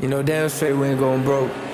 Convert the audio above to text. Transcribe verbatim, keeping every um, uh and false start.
You know damn straight we ain't going broke.